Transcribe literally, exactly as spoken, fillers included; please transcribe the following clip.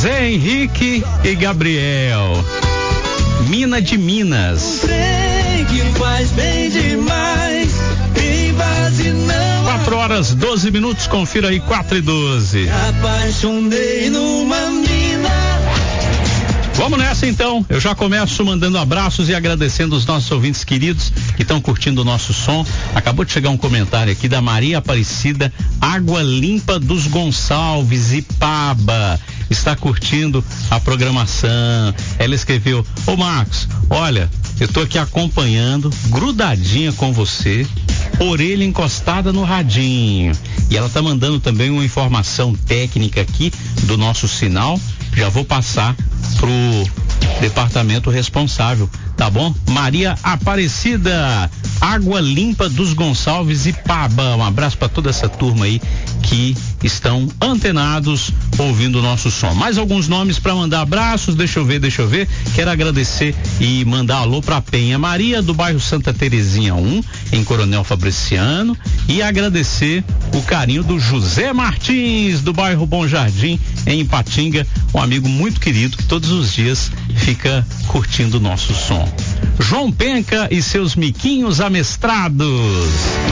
Zé Henrique e Gabriel. Mina de Minas. Que faz bem demais. quatro horas, doze minutos, confira aí, quatro e doze. Apaixonei numa mina. Vamos nessa então, eu já começo mandando abraços e agradecendo os nossos ouvintes queridos que estão curtindo o nosso som. Acabou de chegar um comentário aqui da Maria Aparecida, Água Limpa dos Gonçalves, Ipaba, está curtindo a programação. Ela escreveu: ô Marcos, olha, eu tô aqui acompanhando, grudadinha com você, orelha encostada no radinho. E ela tá mandando também uma informação técnica aqui do nosso sinal. Já vou passar pro departamento responsável, tá bom? Maria Aparecida, Água Limpa dos Gonçalves e Paba. Um abraço para toda essa turma aí que estão antenados ouvindo o nosso som. Mais alguns nomes para mandar abraços, deixa eu ver, deixa eu ver. Quero agradecer e mandar alô pra Penha Maria, do bairro Santa Terezinha um, em Coronel Fabriciano, e agradecer o carinho do José Martins, do bairro Bom Jardim, em Ipatinga, um amigo muito querido que todos os dias fica curtindo o nosso som. João Penca e seus miquinhos amestrados.